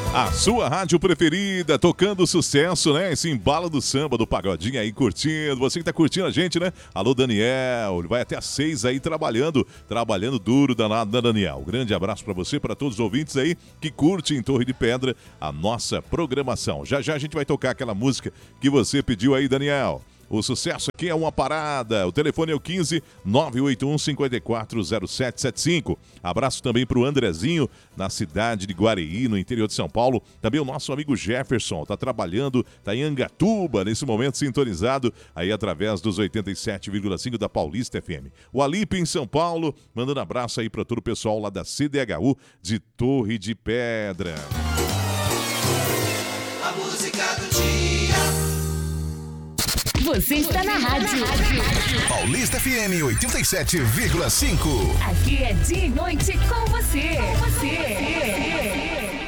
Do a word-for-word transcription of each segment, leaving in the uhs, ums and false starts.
A sua rádio preferida, tocando sucesso, né? Esse embalo do samba, do pagodinho aí, curtindo. Você que tá curtindo a gente, né? Alô, Daniel. Ele vai até às seis aí trabalhando, trabalhando duro, danado, né, Daniel? Grande abraço pra você, pra todos os ouvintes aí que curtem em Torre de Pedra a nossa programação. Já já a gente vai tocar aquela música que você pediu aí, Daniel. O sucesso aqui é uma parada. O telefone é o quinze, nove oito um, cinco quatro zero sete sete cinco. Abraço também para o Andrezinho, na cidade de Guareí, no interior de São Paulo. Também o nosso amigo Jefferson, está trabalhando, está em Angatuba, nesse momento sintonizado, aí através dos oitenta e sete vírgula cinco da Paulista F M. O Alipe em São Paulo, mandando abraço aí para todo o pessoal lá da C D H U de Torre de Pedra. A música do dia. Você está na rádio. Paulista F M oitenta e sete vírgula cinco. Aqui é dia e noite com você. Com você.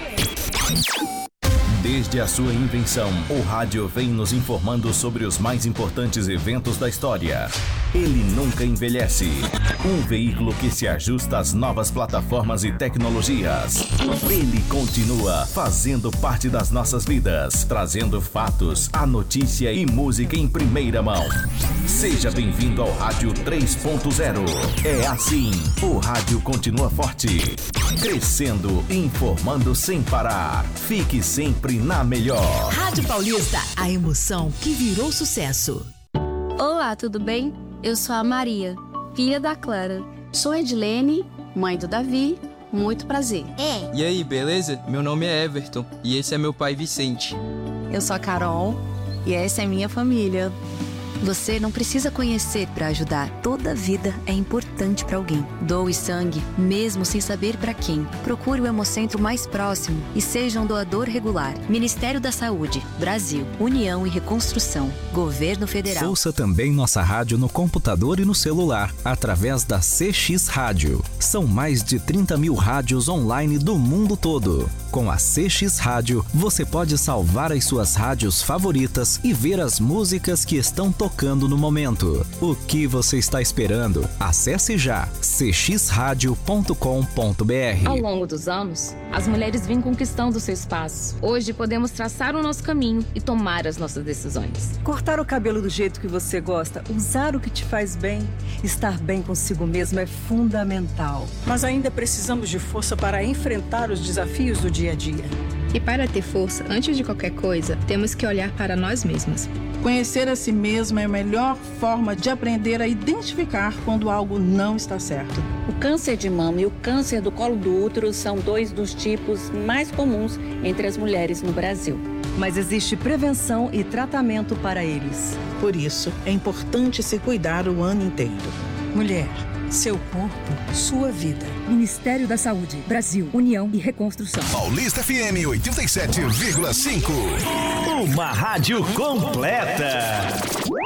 Desde a sua invenção, o rádio vem nos informando sobre os mais importantes eventos da história. Ele nunca envelhece. Um veículo que se ajusta às novas plataformas e tecnologias. Ele continua fazendo parte das nossas vidas, trazendo fatos, a notícia e música em primeira mão. Seja bem-vindo ao Rádio três ponto zero. É assim, o rádio continua forte, crescendo, informando sem parar. Fique sempre na melhor. Rádio Paulista, a emoção que virou sucesso. Olá, tudo bem? Eu sou a Maria, filha da Clara. Sou Edilene, mãe do Davi. Muito prazer. É. E aí, beleza? Meu nome é Everton e esse é meu pai Vicente. Eu sou a Carol e essa é minha família. Você não precisa conhecer para ajudar. Toda vida é importante para alguém. Doe sangue, mesmo sem saber para quem. Procure o Hemocentro mais próximo e seja um doador regular. Ministério da Saúde, Brasil, União e Reconstrução, Governo Federal. Ouça também nossa rádio no computador e no celular, através da C X Rádio. São mais de trinta mil rádios online do mundo todo. Com a C X Rádio, você pode salvar as suas rádios favoritas e ver as músicas que estão tocando no momento. O que você está esperando? Acesse já c x rádio ponto com ponto b r. Ao longo dos anos, as mulheres vêm conquistando seu espaço. Hoje podemos traçar o nosso caminho e tomar as nossas decisões. Cortar o cabelo do jeito que você gosta, usar o que te faz bem, estar bem consigo mesmo é fundamental. Mas ainda precisamos de força para enfrentar os desafios do dia a dia. E para ter força, antes de qualquer coisa, temos que olhar para nós mesmas. Conhecer a si mesma é a melhor forma de aprender a identificar quando algo não está certo. O câncer de mama e o câncer do colo do útero são dois dos tipos mais comuns entre as mulheres no Brasil. Mas existe prevenção e tratamento para eles. Por isso, é importante se cuidar o ano inteiro. Mulher, seu corpo, sua vida. Ministério da Saúde, Brasil, União e Reconstrução. Paulista F M oitenta e sete vírgula cinco. Uma rádio completa.